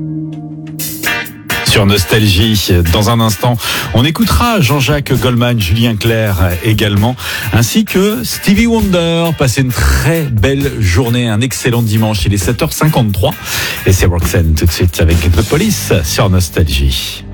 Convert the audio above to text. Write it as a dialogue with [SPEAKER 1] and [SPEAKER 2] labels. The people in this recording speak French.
[SPEAKER 1] Sur Nostalgie, dans un instant, on écoutera Jean-Jacques Goldman, Julien Clerc également, ainsi que Stevie Wonder. Passez une très belle journée, un excellent dimanche. Il est 7h53 et c'est Roxanne tout de suite avec The Police sur Nostalgie.